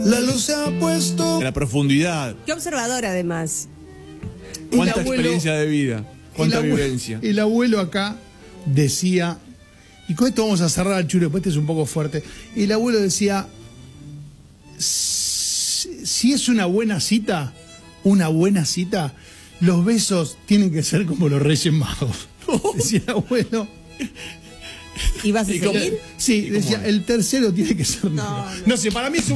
La luz se ha puesto. De la profundidad. Qué observador, además. Cuánta El abuelo- experiencia de vida. Cuánta vivencia. El abuelo acá decía, y con esto vamos a cerrar el churo, después este es un poco fuerte. El abuelo decía, si es una buena cita, los besos tienen que ser como los Reyes Magos. Decía el abuelo. ¿Y vas a seguir? Sí, decía, el tercero tiene que ser. No, No sé, para mí es un